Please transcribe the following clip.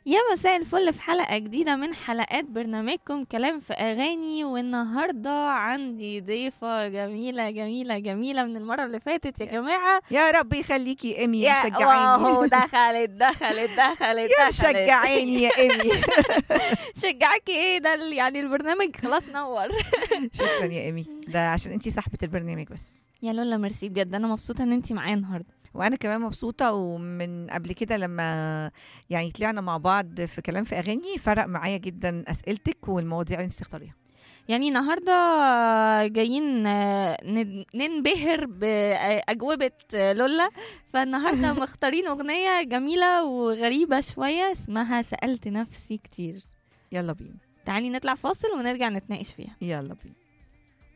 يا مساء الفل في حلقة جديدة من حلقات برنامجكم كلام في أغاني. والنهاردة عندي ضيفة جميلة جميلة جميلة من المرة اللي فاتت يا جماعة. يا رب يخليكي يا إيمي، يا مشجعاني. واو، دخلت يا مشجعاني يا إيمي. شجعكي ايه ده يعني البرنامج خلاص نور. شكرا يا إيمي، ده عشان انتي صاحبة البرنامج بس. يا لولا ميرسي بجد، أنا مبسوطة إن انتي معايا النهاردة. وانا كمان مبسوطه، ومن قبل كده لما يعني طلعنا مع بعض في كلام في اغاني فرق معايا جدا اسئلتك والمواضيع اللي انت بتختاريها. يعني النهاردة جايين ننبهر بأجوبة لولا. فالنهاردة مختارين أغنية جميلة وغريبة شوية اسمها سألت نفسي كتير. يلا بينا. تعالي نطلع فاصل ونرجع نتناقش فيها. يلا بينا.